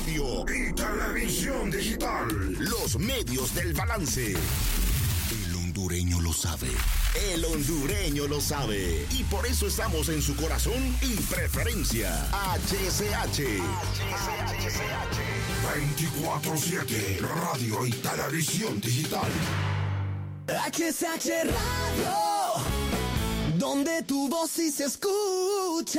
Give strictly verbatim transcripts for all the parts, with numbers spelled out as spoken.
radio y televisión digital. Los medios del balance. El hondureño lo sabe. El hondureño lo sabe. Y por eso estamos en su corazón y preferencia. H C H. veinticuatro siete. Radio y televisión digital. H C H Radio, donde tu voz sí se escucha.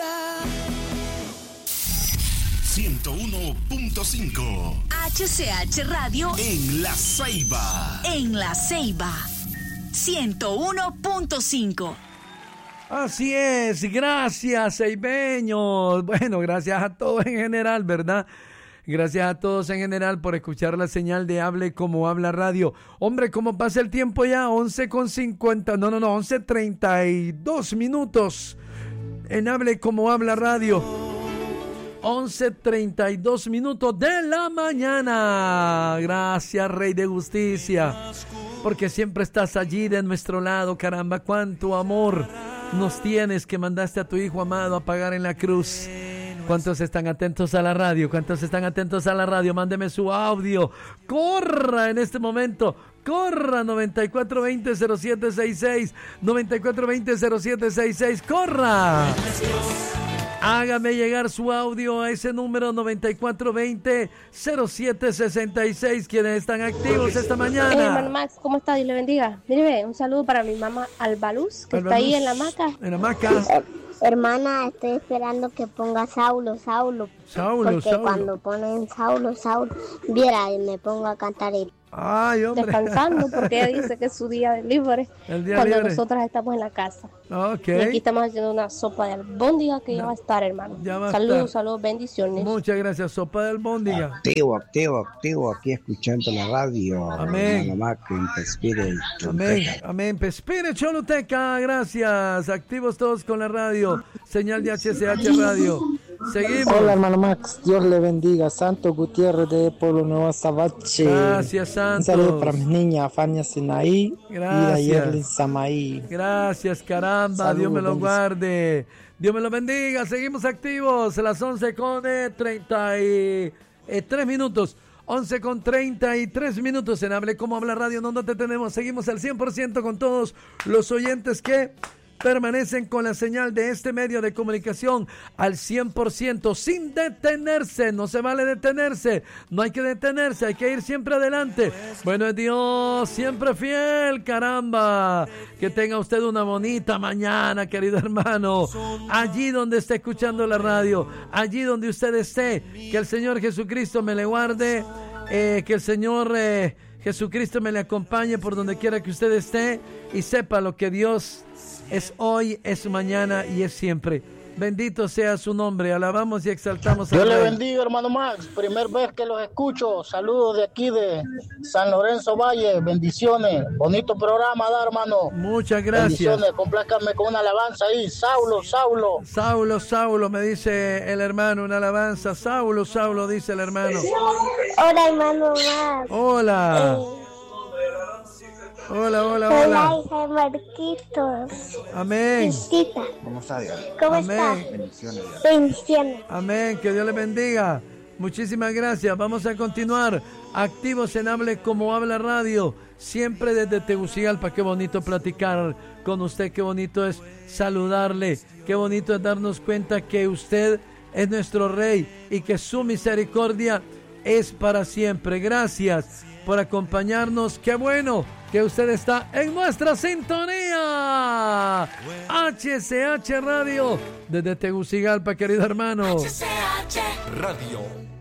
ciento uno punto cinco. H C H Radio en La Ceiba. En La Ceiba. ciento uno punto cinco. Así es, gracias, ceibeños. Bueno, gracias a todos en general, ¿verdad? Gracias a todos en general por escuchar la señal de Hable Como Habla Radio. Hombre, ¿cómo pasa el tiempo ya? once con cincuenta, no, no, no, once treinta y dos minutos en Hable Como Habla Radio. once treinta y dos minutos de la mañana. Gracias, Rey de Justicia, porque siempre estás allí de nuestro lado. Caramba, cuánto amor nos tienes, que mandaste a tu Hijo amado a pagar en la cruz. ¿Cuántos están atentos a la radio? ¿Cuántos están atentos a la radio? Mándeme su audio. Corra en este momento. Corra noventa y cuatro veinte cero siete sesenta y seis. noventa y cuatro veinte cero siete sesenta y seis. Corra. Hágame llegar su audio a ese número noventa y cuatro veinte cero siete sesenta y seis. Quienes están activos esta mañana. Hey, hermano Max, ¿cómo está? Dios le bendiga. Mire, un saludo para mi mamá Albaluz, que Albaluz, está ahí en la hamaca. En la hamaca. Eh, hermana, estoy esperando que ponga Saulo, Saulo. Saulo, porque Saulo. cuando ponen Saulo, Saulo, viera, y me pongo a cantar el... Ay, hombre. Descansando, porque ella dice que es su día de libre. El día cuando libre. Nosotras estamos en la casa. Ok. Y aquí estamos haciendo una sopa de albóndiga que ya, ya va a estar, hermano. Ya va saludos, a estar. saludos, bendiciones. Muchas gracias, sopa de albóndiga. Activo, activo, activo, aquí escuchando la radio. Amén. Mamá, que en Pespire, Amén, amén. Pespire, Choluteca, gracias. Activos todos con la radio. Señal de H C H Radio. Seguimos. Hola, hermano Max. Dios le bendiga. Santo Gutiérrez de Pueblo Nuevo Azabache. Gracias, Santos. Un saludo para mis niñas, Fania Sinaí Gracias. y Dayerlin Samaí. Gracias, caramba. Salud, Dios me lo bendición. guarde. Dios me lo bendiga. Seguimos activos. Las once con eh, treinta y tres minutos. once con treinta y tres minutos en Hable Como Habla Radio. ¿Dónde te tenemos? Seguimos al cien por ciento con todos los oyentes que permanecen con la señal de este medio de comunicación al cien por ciento sin detenerse. No se vale detenerse, no hay que detenerse, hay que ir siempre adelante. Bueno es Dios, siempre fiel, caramba. Que tenga usted una bonita mañana, querido hermano, allí donde esté escuchando la radio, allí donde usted esté. Que el Señor Jesucristo me le guarde, eh, que el Señor eh, Jesucristo me le acompañe por donde quiera que usted esté, y sepa lo que Dios es hoy, es mañana y es siempre. Bendito sea su nombre, alabamos y exaltamos a Dios le Rey. bendiga, hermano Max, primer vez que los escucho. Saludos de aquí de San Lorenzo Valle, bendiciones, bonito programa, da, hermano. Muchas gracias. Bendiciones, complázcame con una alabanza ahí. Saulo, Saulo. Saulo, Saulo, me dice el hermano, una alabanza. Saulo, Saulo, dice el hermano. Hola, hermano Max. Hola. Eh, Hola, hola, Hola, hola. hija de Marquitos. Amén. Chiquita. ¿Cómo está, Dios? ¿Cómo Amén. estás? Bendiciones, Dios. Bendiciones. Amén, que Dios le bendiga. Muchísimas gracias. Vamos a continuar activos en Hable Como Habla Radio, siempre desde Tegucigalpa. Qué bonito platicar con usted, qué bonito es saludarle, qué bonito es darnos cuenta que usted es nuestro Rey y que su misericordia es para siempre. Gracias por acompañarnos. Qué bueno que usted está en nuestra sintonía. H C H Radio desde Tegucigalpa, querido hermano. H C H Radio.